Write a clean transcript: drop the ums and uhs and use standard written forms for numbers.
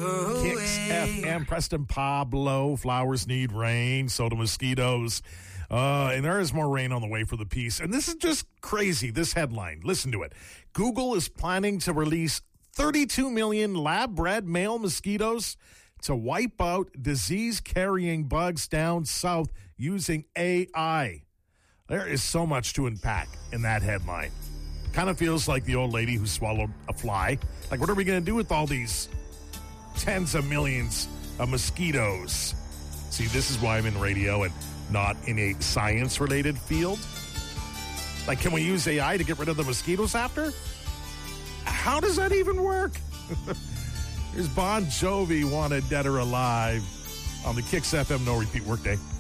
Kicks FM, Preston Pablo, flowers need rain, so do mosquitoes. And there is more rain on the way for the piece. And this is just crazy, this headline. Listen to it. Google is planning to release 32 million lab-bred male mosquitoes to wipe out disease-carrying bugs down south using AI. There is so much to unpack in that headline. Kind of feels like the old lady who swallowed a fly. Like, what are we going to do with all these tens of millions of mosquitoes? See, this is why I'm in radio and not in a science-related field. Like, can we use AI to get rid of the mosquitoes after? How does that even work? Here's Bon Jovi, Wanted Dead or Alive on the Kicks FM No Repeat Workday.